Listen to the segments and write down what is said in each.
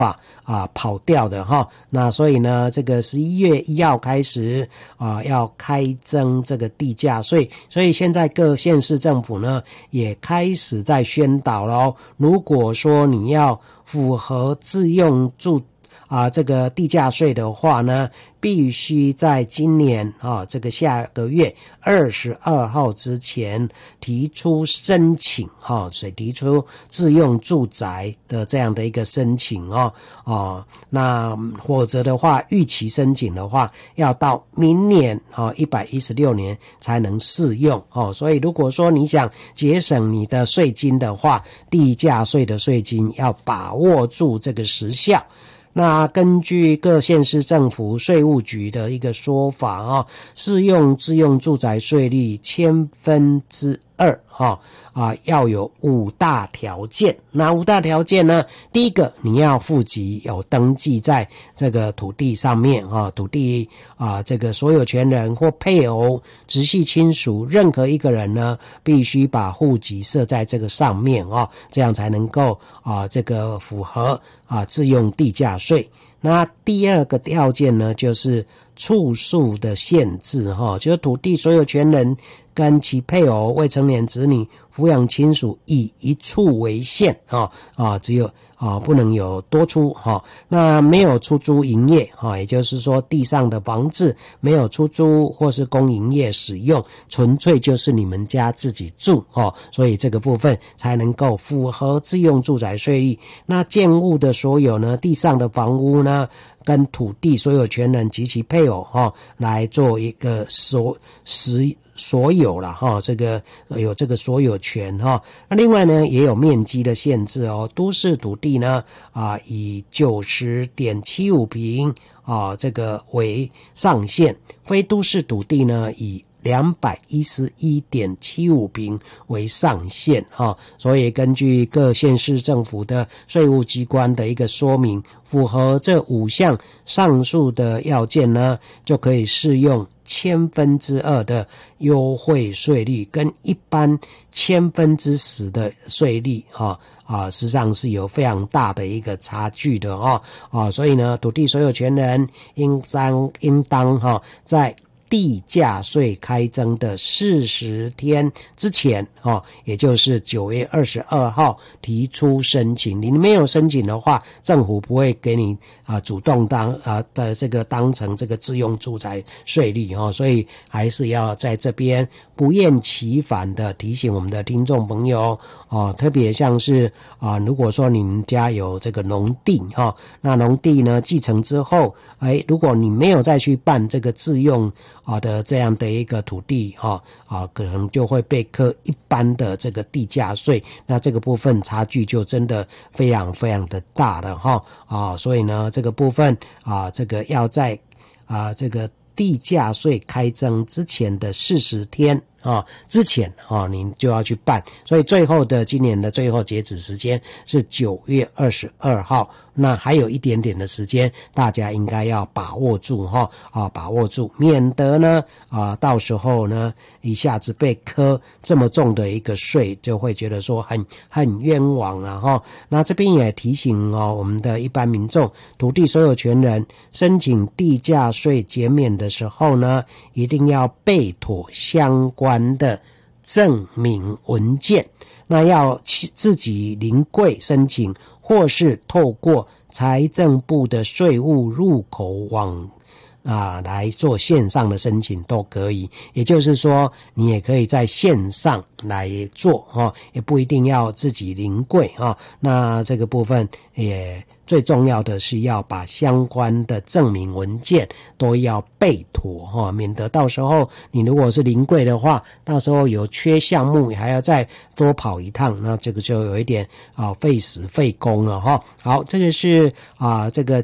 跑掉的哈。那所以呢，这个11月1号开始要开征这个地价税，所以现在各县市政府呢也开始在宣导咯。如果说你要符合自用这个地价税的话呢，必须在今年这个下个月22号之前提出申请所以提出自用住宅的这样的一个申请那否则的话逾期申请的话要到明年116年才能适用所以如果说你想节省你的税金的话，地价税的税金要把握住这个时效。那根据各县市政府税务局的一个说法适用自用住宅税率2%要有5大条件。那5大条件呢，第一个你要户籍有登记在这个土地上面土地这个所有权人或配偶、直系亲属任何一个人呢，必须把户籍设在这个上面这样才能够这个符合自用地价税。那第二个条件呢，就是处数的限制就是土地所有权人跟其配偶、未成年子女、抚养亲属以1处为限只有不能有多处那没有出租营业也就是说地上的房子没有出租或是供营业使用，纯粹就是你们家自己住所以这个部分才能够符合自用住宅税率。那建物的所有呢，地上的房屋呢跟土地所有权人及其配偶来做一个所有啦这个有这个所有权那另外呢也有面积的限制都市土地呢以90.75坪这个为上限，非都市土地呢以211.75坪为上限所以根据各县市政府的税务机关的一个说明，符合这5项上述的要件呢，就可以适用2%的优惠税率，跟一般10%的税率实际上是有非常大的一个差距的所以呢，土地所有权人应当在地价税开征的40天之前也就是9月22号提出申请。你没有申请的话，政府不会给你主动当成这个自用住宅税率所以还是要在这边不厌其烦的提醒我们的听众朋友特别像是如果说你们家有这个农地那农地呢继承之后如果你没有再去办这个自用的这样的一个土地可能就会被课一般的这个地价税，那这个部分差距就真的非常非常的大了所以呢这个部分这个要在这个地价税开征之前的40天之前您就要去办，所以今年的最后截止时间是9月22号，那还有一点点的时间，大家应该要把握住把握住，免得呢到时候呢一下子被课这么重的一个税，就会觉得说很冤枉那这边也提醒我们的一般民众，土地所有权人申请地价税减免的时候呢，一定要备妥相关的证明文件，那要自己临柜申请，或是透过财政部的税务入口网来做线上的申请都可以，也就是说你也可以在线上来做也不一定要自己临柜那这个部分也最重要的是要把相关的证明文件都要备妥免得到时候你如果是临柜的话，到时候有缺项目还要再多跑一趟，那这个就有一点费时费工了好，这个是这个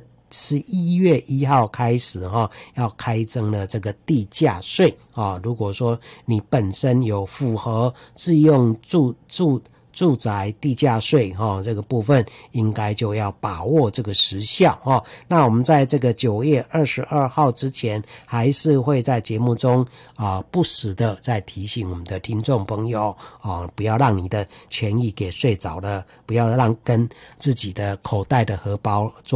11月1号开始要开征了这个地价税如果说你本身有符合自用住宅地价税这个部分应该就要把握这个时效那我们在这个9月22号之前，还是会在节目中不时的再提醒我们的听众朋友不要让你的权益给睡着了，不要让跟自己的口袋的荷包做